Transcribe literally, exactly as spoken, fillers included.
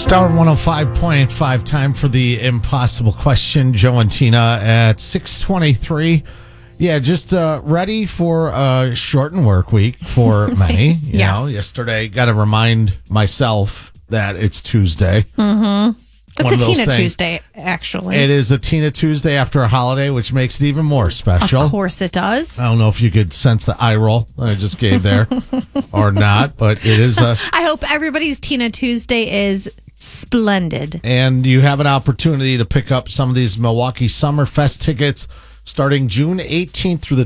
Star one oh five point five, time for the impossible question. Joe and Tina at six twenty-three. Yeah, just uh, ready for a shortened work week for many. You Yes. know, yesterday, got to remind myself that it's Tuesday. Mm-hmm. It's One a of those Tina things. Tuesday, actually. It is a Tina Tuesday after a holiday, which makes it even more special. Of course it does. I don't know if you could sense the eye roll that I just gave there or not, but it is a... I hope everybody's Tina Tuesday is splendid. And you have an opportunity to pick up some of these Milwaukee Summer Fest tickets starting June eighteenth through the